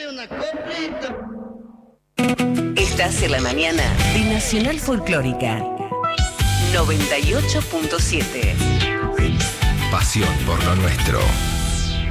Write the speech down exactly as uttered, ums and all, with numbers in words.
una coplita. Estás en la mañana de Nacional Folclórica noventa y ocho punto siete. Pasión por lo nuestro.